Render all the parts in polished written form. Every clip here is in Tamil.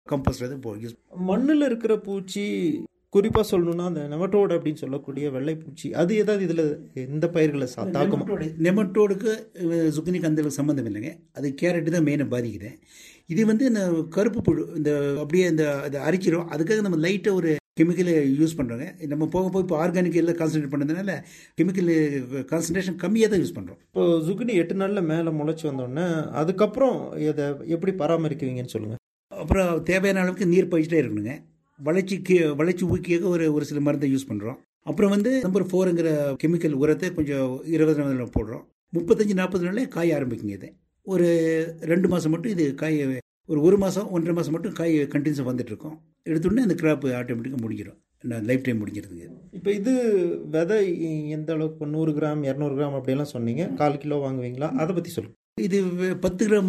Compost use. மண்ணில் இருக்கிற பூச்சி குறிப்பாக சொல்லணும்னா அந்த நெமட்டோடு அப்படின்னு சொல்லக்கூடிய வெள்ளைப்பூச்சி அது ஏதாவது இதில் இந்த பயிர்களை தாக்குமா? நெமட்டோடுக்கு சுக்கினிக்கு அந்த அளவுக்கு சம்மந்தம் இல்லைங்க. அது கேரட்டு தான் மெயினாக பாதிக்குது. இது இந்த கருப்பு புழு இந்த அப்படியே இந்த அதை அரிக்கிறோம். அதுக்காக நம்ம லைட்டாக ஒரு கெமிக்கலை யூஸ் பண்ணுறோங்க. நம்ம போக போய் இப்போ ஆர்கானிக் எல்லாம் கான்சன்ட்ரேட் பண்ணதுனால கெமிக்கல் கான்சன்ட்ரேஷன் கம்மியாக தான் யூஸ் பண்ணுறோம். இப்போ சுக்கினி 8 நாளில் மேலே முளைச்சி வந்தோடனே அதுக்கப்புறம் இதை எப்படி பராமரிக்குவீங்கன்னு சொல்லுங்கள். அப்புறம் தேவையான அளவுக்கு நீர் பாய்ச்சிட்டே இருக்கணுங்க. வளர்ச்சி ஊக்கியாக ஒரு சில மருந்தை யூஸ் பண்ணுறோம். அப்புறம் நம்பர் 4ங்கிற கெமிக்கல் உரத்தை கொஞ்சம் 20 நாள் போடுறோம். 35-40 நாளே காய ஆரம்பிக்குங்க. இது ஒரு 2 மாதம் மட்டும் இது காய, ஒரு மாதம் 1.5 மாதம் மட்டும் காய் கண்டினியூஸாக வந்துட்டு இருக்கோம். எடுத்தோடனே அந்த கிராப் ஆட்டோமேட்டிக்காக முடிஞ்சிடும். Life time முடிஞ்சிருதுங்க. இப்போ இது விதை எந்த அளவுக்கு 100 கிராம் 200 கிராம் அப்படியெல்லாம் சொன்னீங்க, 1/4 கிலோ வாங்குவீங்களா? அதை பற்றி சொல்லுங்கள். இது 10 கிராம்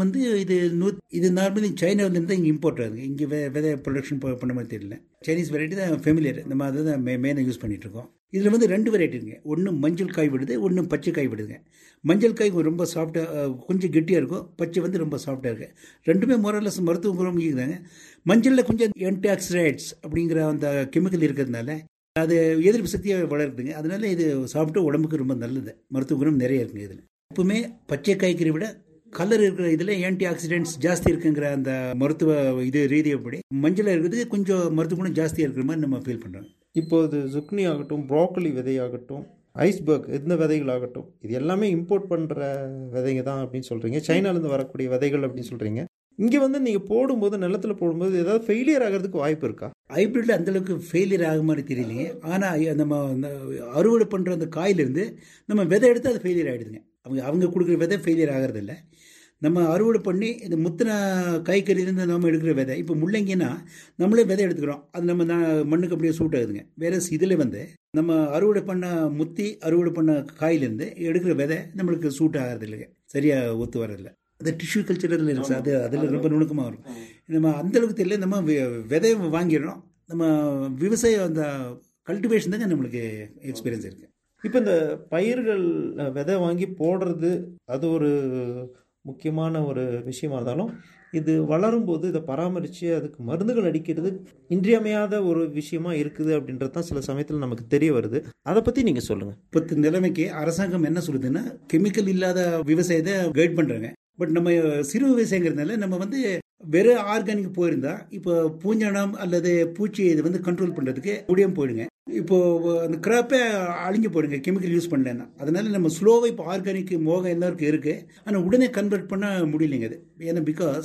இது நார்மலி சைனாவிலேருந்து தான் இங்கே இம்போர்ட் ஆகுது. இங்கே விதை ப்ரொடக்ஷன் பண்ண மாதிரி தெரியல. சைனீஸ் வெரைட்டி தான் ஃபெமிலியர். நம்ம அதை தான் மெயினாக யூஸ் பண்ணிட்டு இருக்கோம். இதில் 2 வெரைட்டி இருக்குங்க. ஒன்று மஞ்சள் காய் விடுது, ஒன்று பச்சை காய் விடுதுங்க. மஞ்சள் காய் ரொம்ப சாஃப்டாக கொஞ்சம் கெட்டியாக இருக்கும், பச்சை ரொம்ப சாஃப்டாக இருக்கு. ரெண்டுமே மொரலஸ் மருத்துவ குணம் இருக்குதாங்க. மஞ்சளில் கொஞ்சம் ஆன்டிஆக்சிடென்ட்ஸ் அப்படிங்கிற அந்த கெமிக்கல் இருக்கிறதுனால அது எதிர்ப்பு சக்தியாக வளருதுங்க. அதனால இது சாப்பிட்டு உடம்புக்கு ரொம்ப நல்லது. மருத்துவ குணம் நிறைய இருக்குங்க. இதில் எப்பவுமே பச்சை காய்கறி விட கலர் இருக்கிற இதில் ஆன்டி ஆக்சிடென்ட்ஸ் ஜாஸ்தி இருக்குங்கிற அந்த மருத்துவ ரீதியப்படி மஞ்சள் இருக்கிறது கொஞ்சம் மருத்துவ குணம் ஜாஸ்தியாக இருக்கிற மாதிரி நம்ம ஃபீல் பண்ணுறோம். இப்போது சுக்னி ஆகட்டும், ப்ரோக்கலி விதையாகட்டும், ஐஸ்பர்க் இந்த விதைகள் ஆகட்டும், இது எல்லாமே இம்போர்ட் பண்ணுற விதைங்க தான் அப்படின்னு சொல்கிறீங்க. சைனாலேருந்து வரக்கூடிய விதைகள் அப்படின்னு சொல்கிறீங்க. இங்கே நீங்கள் போடும்போது, நிலத்தில் போடும்போது ஏதாவது ஃபெயிலியர் ஆகிறதுக்கு வாய்ப்பு இருக்கா? ஹைப்ரிட்ல அந்தளவுக்கு ஃபெயிலியர் ஆக மாதிரி தெரியலைங்க. ஆனால் நம்ம அறுவடை பண்ணுற அந்த காயிலிருந்து நம்ம விதை எடுத்து அது ஃபெயிலியர் ஆகிடுதுங்க. அவங்க கொடுக்குற விதை ஃபெயிலியர் ஆகிறதில்ல. நம்ம அறுவடை பண்ணி இந்த முத்தின காய்கறியிலேருந்து நம்ம எடுக்கிற விதை, இப்போ முள்ளங்கினா நம்மளே விதை எடுத்துக்கிறோம், அது நம்ம மண்ணுக்கு அப்படியே சூட் ஆகுதுங்க. வேற இதில் நம்ம அறுவடை பண்ண அறுவடை பண்ண காயிலேருந்து எடுக்கிற விதை நம்மளுக்கு சூட் ஆகிறது இல்லைங்க, சரியாக ஒத்து வர்றதில்லை. அது டிஷ்யூ கல்ச்சரில் இருக்கு. அதில் ரொம்ப நுணுக்கமாக இருக்கும். நம்ம அந்தளவுக்கு தெரியல. நம்ம விதையை வாங்கிடுறோம். நம்ம விவசாயம் அந்த கல்டிவேஷன் தாங்க நம்மளுக்கு எக்ஸ்பீரியன்ஸ் இருக்குது. இப்போ இந்த பயிர்கள் விதை வாங்கி போடுறது அது ஒரு முக்கியமான ஒரு விஷயமா இருந்தாலும், இது வளரும்போது இதை பராமரித்து அதுக்கு மருந்துகள் அடிக்கிறது இன்றியமையாத ஒரு விஷயமா இருக்குது அப்படின்றது தான் சில சமயத்தில் நமக்கு தெரிய வருது. அதை பற்றி நீங்கள் சொல்லுங்கள். இப்போ நிலைமைக்கு அரசாங்கம் என்ன சொல்லுதுன்னா, கெமிக்கல் இல்லாத விவசாயத்தை கைட் பண்ணுறாங்க. பட் நம்ம சிறு விவசாயங்கிறதுனால நம்ம வெறும் ஆர்கானிக் போயிருந்தா இப்போ பூஞ்சனம் அல்லது பூச்சி இது கண்ட்ரோல் பண்ணுறதுக்கு முடியாமல் போயிடுங்க. இப்போ அந்த கிராப்பே அழிஞ்சு போயிடுங்க கெமிக்கல் யூஸ் பண்ணலன்னா. அதனால நம்ம ஸ்லோவாக இப்போ ஆர்கானிக் மோகம் எல்லாருக்கும் இருக்கு. ஆனால் உடனே கன்வெர்ட் பண்ண முடியலைங்க அது. ஏன்னா பிகாஸ்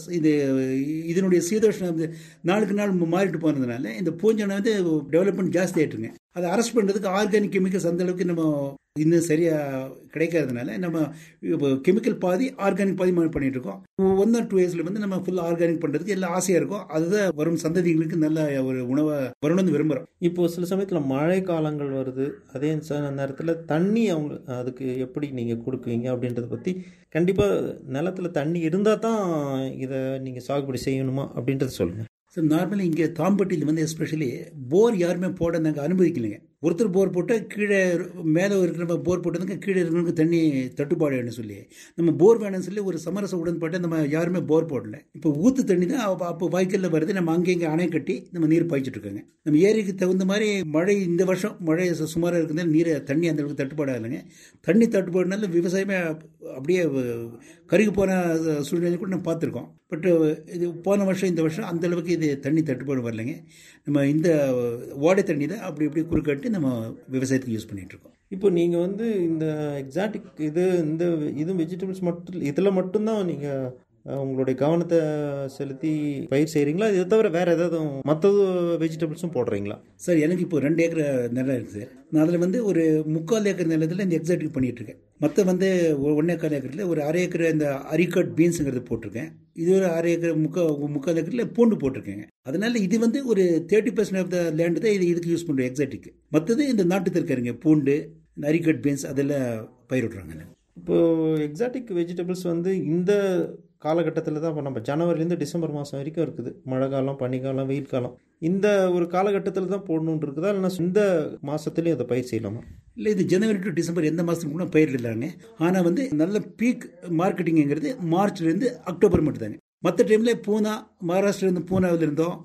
இதனுடைய சீதோஷ்ணம் நாளுக்கு நாள் மாறிட்டு போனதுனால இந்த பூஞ்சனம் டெவலப்மெண்ட் ஜாஸ்தி ஆயிட்டுருங்க. அதை அரெஸ்ட் பண்ணுறதுக்கு ஆர்கானிக் கெமிக்கல்ஸ் அந்த அளவுக்கு நம்ம இன்னும் சரியா கிடைக்காததுனால நம்ம இப்போ கெமிக்கல் பாதி ஆர்கானிக் பாதி பண்ணிட்டு இருக்கோம். 1 or 2 இயர்ஸ்ல நம்ம ஃபுல் ஆர்கானிக் பண்றதுக்கு எல்லாம் ஆசையா இருக்கும். அதுதான் வரும் சந்ததிகளுக்கு நல்ல ஒரு உணவை வரணும்னு விரும்புகிறோம். இப்போ சில சமயத்தில் மழை காலங்கள் வருது, அதே நேரத்தில் தண்ணி அதுக்கு எப்படி நீங்கள் கொடுக்குவீங்க அப்படின்றத பற்றி, கண்டிப்பாக நிலத்தில் தண்ணி இருந்தால் தான் இதை நீங்கள் சாகுபடி செய்யணுமா அப்படின்றத சொல்லுங்கள். சார், நார்மலி இங்கே தாம்பட்டியில் எஸ்பெஷலி போர் யாருமே போட நாங்கள் அனுமதிக்கலைங்க. ஒருத்தர் போர் போட்டால் கீழே மேலே இருக்கிற போர் போட்டதுங்க கீழே இருக்கிறவங்களுக்கு தண்ணி தட்டுப்பாடுன்னு சொல்லி நம்ம போர் வேணும்னு சொல்லி ஒரு சமரச உடன்பாட்டை நம்ம யாருமே போர் போடல. இப்போ ஊற்று தண்ணி தான் அப்போ வாய்க்காலில் வருது. நம்ம அங்கே அணை கட்டி நம்ம நீர் பாய்ச்சிட்டு இருக்கோங்க. நம்ம ஏரிக்கு தகுந்த மாதிரி மழை இந்த வருஷம் மழை சுமாராக இருக்கிறதால நீரை தண்ணி அந்த அளவுக்கு தட்டுப்பாடாக இல்லைங்க. தண்ணி தட்டுப்பாடுனால விவசாயமே அப்படியே கருகி போன சூழ்நிலை கூட நம்ம பார்த்துருக்கோம். பட் இது போன வருஷம் இந்த வருஷம் அந்த அளவுக்கு இது தண்ணி தட்டுப்பாடு வரலைங்க. நம்ம இந்த ஓடை தண்ணி தான் அப்படி இப்படி குறுக்காட்டி நம்ம விவசாயத்துக்கு யூஸ் பண்ணிட்டு இருக்கோம். இப்போ நீங்கள் இந்த எக்ஸாட்டிக் இது வெஜிடபிள்ஸ் மட்டும் இதில் மட்டும்தான் நீங்கள் உங்களுடைய கவனத்தை செலுத்தி பயிர் செய்கிறீங்களா? இதை தவிர வேறு ஏதாவது மற்ற வெஜிடபிள்ஸும் போடுறீங்களா? சார், எனக்கு இப்போ 2 ஏக்கர் நிலம் இருக்குது சார். நான் அதில் ஒரு 3/4 ஏக்கர் நிலத்தில் இந்த எக்ஸாட்டிக் பண்ணிட்டு இருக்கேன். மற்ற 1.25 ஏக்கரில் ஒரு 1/2 ஏக்கர் இந்த அரிக்கட் பீன்ஸுங்கிறது போட்டிருக்கேன். இது ஒரு 1/2 ஏக்கர் 3/4 ஏக்கரில் பூண்டு போட்டிருக்கேங்க. அதனால இது ஒரு 30% ஆஃப் த லேண்டு தான் இதுக்கு யூஸ் பண்ணுறோம் எக்ஸாட்டிக். மற்றது இந்த நாட்டு தற்காரிங்க பூண்டு, அரிக்கட் பீன்ஸ் அதெல்லாம் பயிரிடுறாங்க. இப்போது எக்ஸாட்டிக் வெஜிடபிள்ஸ் இந்த காலகட்டத்தில் தான் இப்போ நம்ம ஜனவரிலேருந்து டிசம்பர் மாதம் வரைக்கும் இருக்குது. மழை காலம், பனிக்காலம், வெயில் காலம், இந்த ஒரு காலகட்டத்தில் தான் போடணுன்னு இருக்குதா, இல்லைன்னா இந்த மாதத்துலேயும் அதை பயிர் செய்யலாமா? இல்லை, இது ஜனவரி டு டிசம்பர் எந்த மாதத்துக்கு கூட பயிரிடலாங்க. ஆனால் நல்ல பீக் மார்க்கெட்டிங்கிறது மார்ச்லேருந்து அக்டோபர் மட்டும் தாங்க. மற்ற டைமில் பூனா, மகாராஷ்டிராவிலேருந்து பூனாவில் இருந்தோம்,